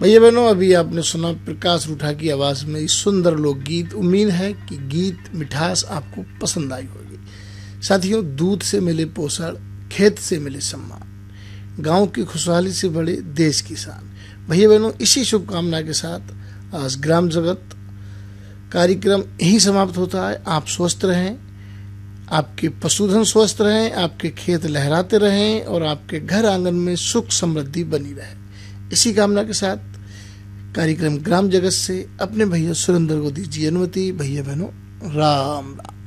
भैया बहनों, अभी आपने सुना प्रकाश रूठा की आवाज में इस सुंदर लोकगीत। उम्मीद है कि गीत मिठास आपको पसंद आई होगी। साथियों, दूध से मिले पोषण, खेत से मिले सम्मान, गांव की खुशहाली से बड़े देश की शान। भैया बहनों, इसी शुभकामना के साथ आज ग्राम जगत कार्यक्रम यही समाप्त होता है। आप स्वस्थ रहें, आपके पशुधन स्वस्थ रहें, आपके खेत लहराते रहें और आपके घर आंगन में सुख समृद्धि बनी रहे। इसी कामना के साथ कार्यक्रम ग्राम जगत से अपने भैया सुरेंद्र को दीजिए अनुमति। भैया बहनों, राम राम।